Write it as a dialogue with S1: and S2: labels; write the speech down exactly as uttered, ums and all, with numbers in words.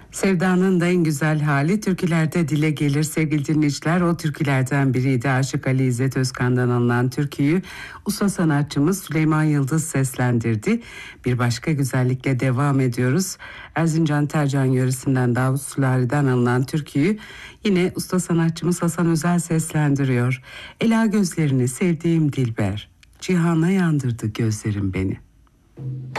S1: Sevdanın da en güzel hali türkülerde dile gelir sevgili dinleyiciler. O türkülerden biriydi. Aşık Ali İzzet Özkan'dan alınan türküyü usta sanatçımız Süleyman Yıldız seslendirdi. Bir başka güzellikle devam ediyoruz. Erzincan Tercan yöresinden Davut Sulari'den alınan türküyü yine usta sanatçımız Hasan Özel seslendiriyor. Ela gözlerini sevdiğim dilber, cihana yandırdı gözlerim beni.